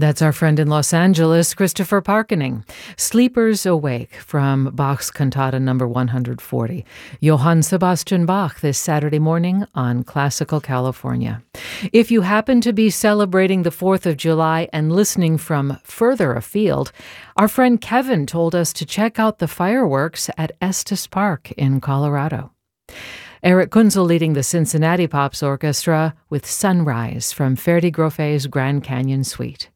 That's our friend in Los Angeles, Christopher Parkening. Sleepers Awake from Bach's Cantata number 140. Johann Sebastian Bach this Saturday morning on Classical California. If you happen to be celebrating the 4th of July and listening from further afield, our friend Kevin told us to check out the fireworks at Estes Park in Colorado. Eric Kunzel leading the Cincinnati Pops Orchestra with Sunrise from Ferdi Groffet's Grand Canyon Suite.